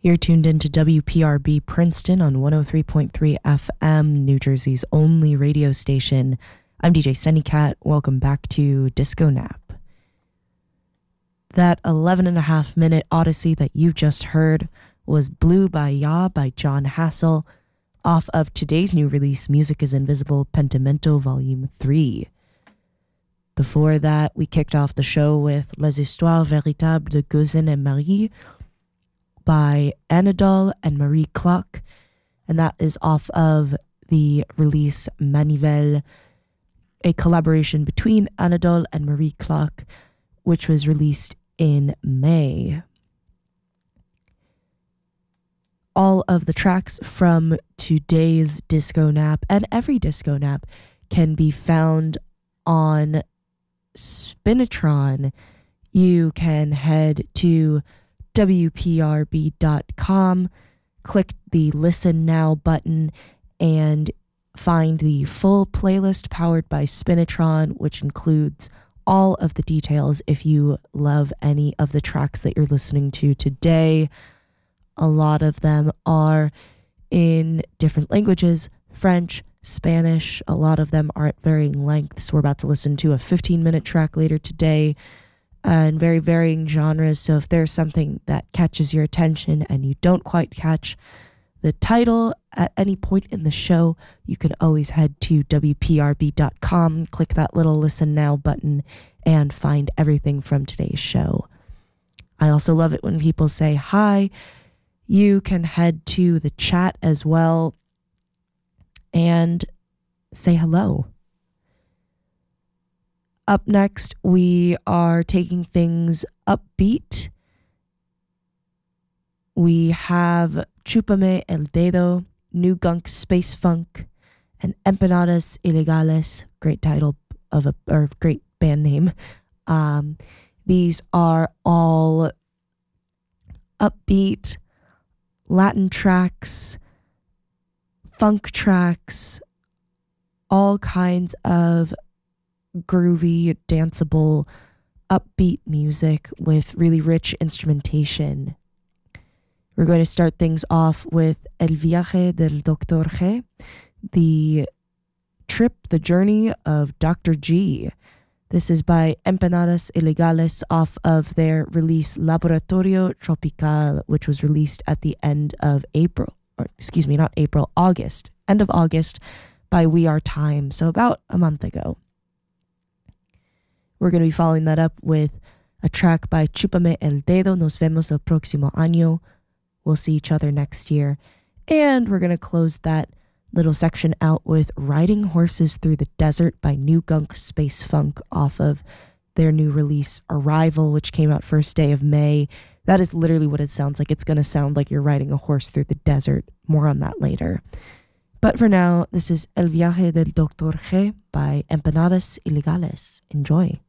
You're tuned into WPRB Princeton on 103.3 FM, New Jersey's only radio station. I'm DJ Sennycat. Welcome back to Disco Nap. That 11.5-minute odyssey that you just heard was Blue by Ya by John Hassel, off of today's new release, Music is Invisible, Pentimento Volume 3. Before that, we kicked off the show with Les Histoires Véritables de Guzin et Marie by Anadol and Marie Klock, and that is off of the release Manivelle, a collaboration between Anadol and Marie Klock, which was released in May. All of the tracks from today's Disco Nap and every Disco Nap can be found on Spinitron. You can head to WPRB.com, click the Listen Now button, and find the full playlist powered by Spinitron, which includes all of the details if you love any of the tracks that you're listening to today. A lot of them are in different languages, French, Spanish. A lot of them are at varying lengths. We're about to listen to a 15-minute track later today, and very varying genres. So if there's something that catches your attention and you don't quite catch the title at any point in the show, you can always head to WPRB.com, click that little Listen Now button, and find everything from today's show. I also love it when people say hi. You can head to the chat as well and say hello. Up next, we are taking things upbeat. We have Chúpame el Dedo, New Gunk Space Funk, and Empanadas Ilegales. Great title of or great band name. These are all upbeat Latin tracks, funk tracks, all kinds of groovy, danceable, upbeat music with really rich instrumentation. We're going to start things off with El Viaje del Dr. G, the trip, the journey of Dr. G. This is by Empanadas Ilegales off of their release Laboratorio Tropical, which was released at the end of August, end of August by We Are Time, so about a month ago. We're going to be following that up with a track by Chúpame el Dedo, Nos vemos el próximo año. We'll see each other next year. And we're going to close that little section out with Riding Horses Through the Desert by New Gunk Space Funk off of their new release Arrival, which came out first day of May. That is literally what it sounds like. It's going to sound like you're riding a horse through the desert. More on that later. But for now, this is El Viaje del Dr. G by Empanadas Ilegales. Enjoy.